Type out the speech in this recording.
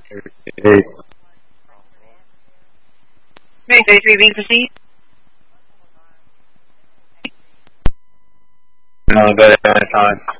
Hey, Ring 33 being proceed. no, go ahead, time.